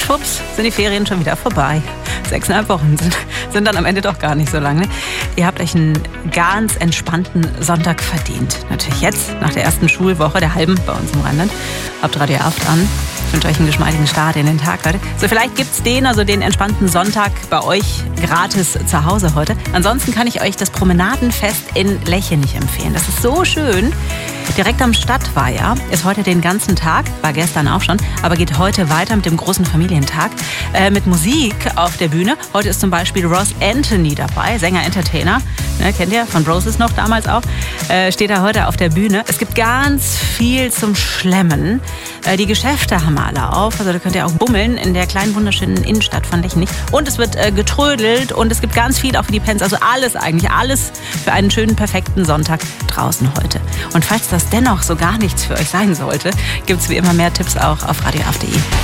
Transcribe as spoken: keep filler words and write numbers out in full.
schwupps sind die Ferien schon wieder vorbei. Sechseinhalb Wochen sind, sind dann am Ende doch gar nicht so lange. Ihr habt euch einen ganz entspannten Sonntag verdient. Natürlich jetzt, nach der ersten Schulwoche, der halben bei uns im Rheinland. Habt Radio acht an. Ich wünsche euch einen geschmeidigen Start in den Tag, Leute. So, vielleicht gibt's den, also den entspannten Sonntag bei euch gratis zu Hause heute. Ansonsten kann ich euch das Promenadenfest in Lechenich empfehlen. Das ist so schön. Direkt am Stadtweiher ist heute den ganzen Tag, war gestern auch schon, aber geht heute weiter mit dem großen Familientag äh, mit Musik auf der Bühne. Heute ist zum Beispiel Ross Anthony dabei, Sänger, Entertainer, ne, kennt ihr, von Roses noch damals auch, äh, steht er heute auf der Bühne. Es gibt ganz viel zum Schlemmen. Äh, die Geschäfte haben alle auf, also da könnt ihr auch bummeln in der kleinen wunderschönen Innenstadt von Lechenich. Und es wird äh, getrödelt und es gibt ganz viel auch für die Pens, also alles eigentlich, alles für einen schönen, perfekten Sonntag draußen heute. Und falls das dennoch so gar nichts für euch sein sollte, gibt es wie immer mehr Tipps auch auf radio acht punkt de.